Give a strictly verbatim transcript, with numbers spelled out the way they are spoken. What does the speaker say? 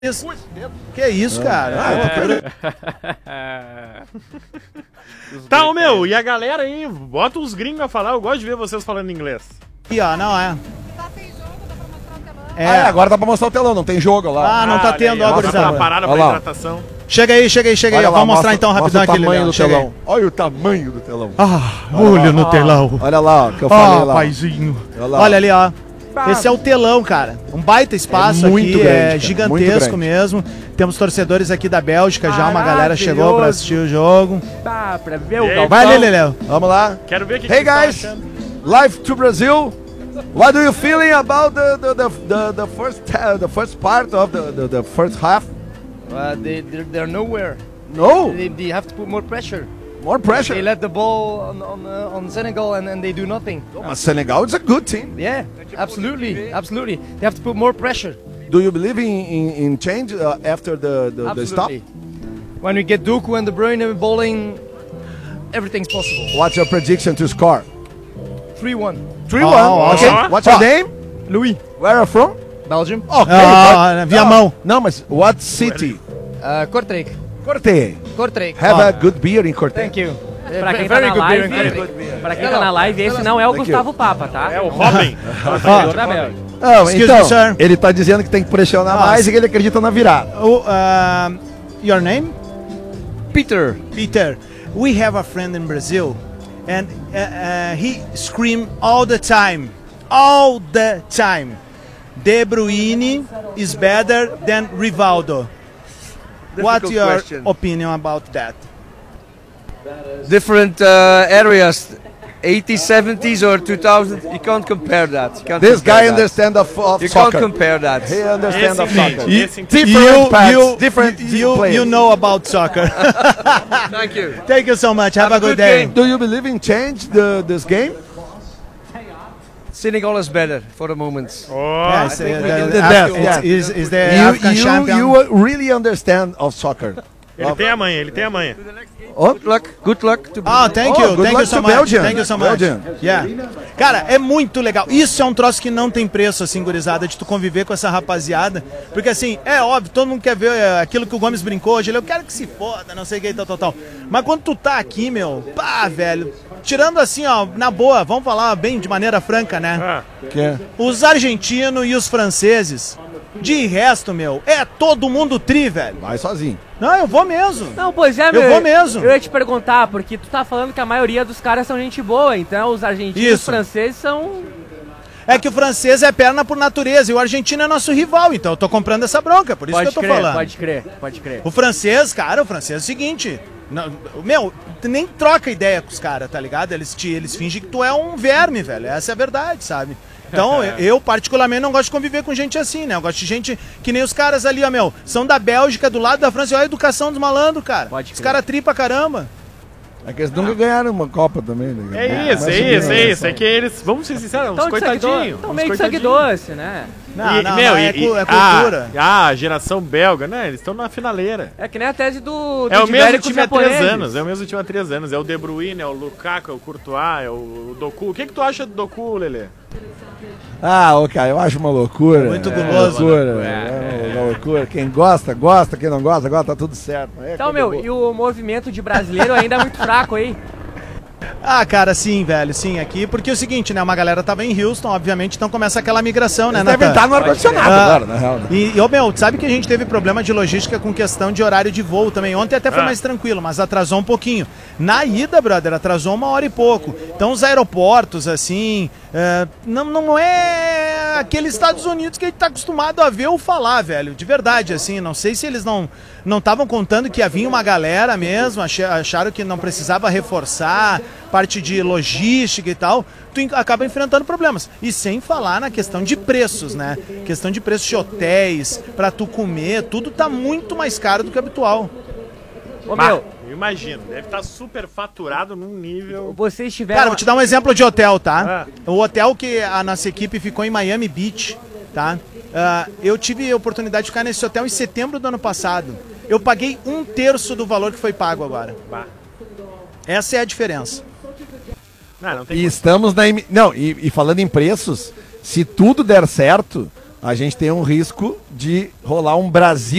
Isso. Que isso, cara? É. Tá, ô meu, e a galera aí, bota os gringos a falar, eu gosto de ver vocês falando inglês. Aqui, ó, não é. Tá sem jogo, dá pra mostrar o telão. É. Ah, é, agora dá pra mostrar o telão, não tem jogo lá. Ah, não tá tendo, ó, ó, gurizada. tá parada pra Olha lá. hidratação. Chega aí, chega aí, chega aí. Olha ó, lá, Vamos mostrar mostra- então mostra rapidão o aquele tamanho do chega aí. telão. Olha o tamanho do telão. Ah, olha no telão. Olha lá, ó, que eu falei Ah, lá. paizinho. Olha lá. Olha ali, ó. Esse é o telão, cara. Um baita espaço É muito aqui, grande, é cara, gigantesco muito mesmo. Temos torcedores aqui da Bélgica já, uma galera chegou pra Maravilhoso. assistir o jogo. Tá, pra ver o E aí, Galvão. Vai ali, Leleu. Vamos lá. Quero ver o que Hey que vocês guys, estão achando. live to Brazil. What do you feeling about the the the, the, the first uh, the first part of the, the, the first half? Uh, they they're, they're nowhere. No, They, they have to put more pressure. more pressure. They let the ball on on, uh, on Senegal and, and they do nothing. But Senegal is a good team. Yeah, absolutely, absolutely. They have to put more pressure. Do you believe in in, in change uh, after the the, the stop? Absolutely. When we get Doku and De Bruyne bowling, everything's possible. What's your prediction to score? three one. three Oh, one. oh, Okay. oh. What's your Oh. name? Louis, Where are you from? Belgium. Okay. Ah, but- Viamão. No, mas what city? Uh, Kortrijk. Corte. Kortrijk. Have Oh. a good beer in Corte. Thank you. Pra quem tá Very na good beer in live, Kortrijk. pra quem tá na live, esse não é o Thank Gustavo Papa, tá? É o Robin. Torcedor da Bélgica. Oh, Excuse então, me, sir. ele tá dizendo que tem que pressionar Ah, mais sim. e que ele acredita na virada. Oh, uh, your name? Peter. Peter. We have a friend in Brazil, and uh, uh, he scream all the time, all the time. De Bruyne is better than Rivaldo. What's Difficult your question. opinion about that? Different uh, areas, eighties, seventies or two thousands, you can't compare that. You can't This compare guy that. understands of, of You soccer. can't compare that. He understands Esse of entende, soccer. esse entende. Different paths, you, different you, players. you know about soccer. Thank you. Thank you so much. Have, Have a a good good day. game. Do you believe in change the this game? Senegal is better for the moment. Ó, Yes, I think uh, we the- can the- do Af- that, it's- is, is the You, African you, champion? you really understand of soccer. ele tem a manha, ele tem a manha. Oh, Good luck. Good luck to Ah, thank Oh, you, good thank you luck so to much. Belgium. Thank you so much. Belgium. Yeah. Cara, é muito legal. Isso é um troço que não tem preço, assim, gurizada, de tu conviver com essa rapaziada. Porque, assim, é óbvio, todo mundo quer ver é, aquilo que o Gomes brincou hoje. Ele, eu quero que se foda, não sei o que, tal, tal, tal. Mas quando tu tá aqui, meu, pá, velho, tirando assim, ó, na boa, vamos falar bem de maneira franca, né? Ah, que é? Os argentinos e os franceses, de resto, meu, é todo mundo tri, velho. Vai sozinho. Não, eu vou mesmo. Não, pois é, meu. vou mesmo. Eu ia te perguntar, porque tu tá falando que a maioria dos caras são gente boa, então os argentinos e os Isso. franceses são... É que o francês é perna por natureza e o argentino é nosso rival, então eu tô comprando essa bronca, por isso Pode que eu tô crer, falando. pode crer, pode crer. O francês, cara, o francês é o seguinte, não, meu, tu nem troca ideia com os caras, tá ligado? Eles, te, eles fingem que tu é um verme, velho, essa é a verdade, sabe? Então, eu, eu particularmente não gosto de conviver com gente assim, né? Eu gosto de gente que nem os caras ali, ó, meu, são da Bélgica, do lado da França, olha a educação dos malandros, cara. Pode Os crer. caras tripa caramba. É que eles nunca ganharam uma Copa também, né? é isso, é isso, é isso. É que eles, vamos ser sinceros, uns Tão de sangue doce, coitadinhos. tão uns meio de sangue coitadinhos. doce, né? Não, E, não, meu, não, e- é, cu- e- é cultura. Ah, a geração belga, né? Eles estão na finaleira. É que nem a tese do, do É o mesmo Divério com os time há três japoneses. anos, é o mesmo time há três anos. É o De Bruyne, é o Lukaku, é o Courtois, é o Doku. O que, que tu acha do Doku, Lelê? Ah, ô, cara, eu acho uma loucura. Muito é, guloso. Loucura, é, uma loucura. Quem gosta, gosta. Quem não gosta, agora tá tudo certo. É Então, coisa meu, boa. e o movimento de brasileiro ainda é muito fraco aí. Ah, cara, sim, velho, sim, aqui, porque é o seguinte, né, uma galera tava em Houston, obviamente, então começa aquela migração, né, Eles devem Natan? estar no ar-condicionado Ah, agora, na real. Né? E, e, ô, meu, sabe que a gente teve problema de logística com questão de horário de voo também. Ontem até foi Ah. mais tranquilo, mas atrasou um pouquinho. Na ida, brother, atrasou uma hora e pouco. Então os aeroportos, assim, é, não, não é aqueles Estados Unidos que a gente tá acostumado a ver ou falar, velho. De verdade, assim, não sei se eles não não estavam contando que ia vir uma galera mesmo, ach- acharam que não precisava reforçar parte de logística e tal, tu en- acaba enfrentando problemas. E sem falar na questão de preços, né? Questão de preços de hotéis, pra tu comer, tudo tá muito mais caro do que o habitual. Ô, Bah, meu, eu imagino, deve estar super faturado num nível... vocês tiveram... Cara, vou te dar um exemplo de hotel, tá? Ah. O hotel que a nossa equipe ficou em Miami Beach, tá? Ah, eu tive a oportunidade de ficar nesse hotel em setembro do ano passado. Eu paguei um terço do valor que foi pago agora. Bah. Essa é a diferença. Não, não tem E estamos na. imi- Não, e, e falando em preços, se tudo der certo, a gente tem um risco de rolar um Brasil